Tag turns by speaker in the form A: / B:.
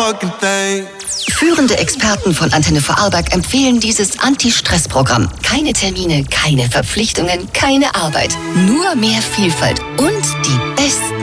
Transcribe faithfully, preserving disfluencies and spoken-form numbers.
A: fucking thing.
B: Führende Experten von Antenne Vorarlberg empfehlen dieses Anti-Stress-Programm. Keine Termine, keine Verpflichtungen, keine Arbeit. Nur mehr Vielfalt und die